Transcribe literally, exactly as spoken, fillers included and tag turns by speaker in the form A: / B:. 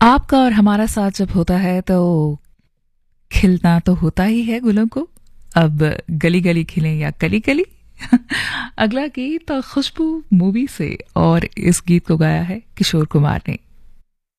A: आपका और हमारा साथ जब होता है तो खिलना तो होता ही है गुलों को। अब गली गली खिलें या कली कली। अगला गीत खुशबू मूवी से, और इस गीत को गाया है किशोर कुमार ने।